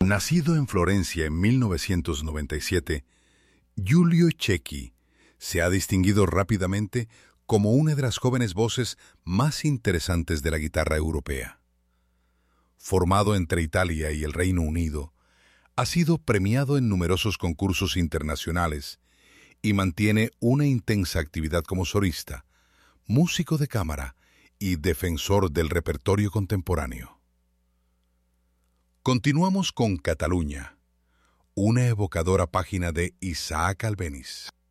Nacido en Florencia en 1997, Giulio Cecchi se ha distinguido rápidamente como una de las jóvenes voces más interesantes de la guitarra europea. Formado entre Italia y el Reino Unido, ha sido premiado en numerosos concursos internacionales y mantiene una intensa actividad como solista, músico de cámara y defensor del repertorio contemporáneo. Continuamos con Cataluña, una evocadora página de Isaac Albéniz.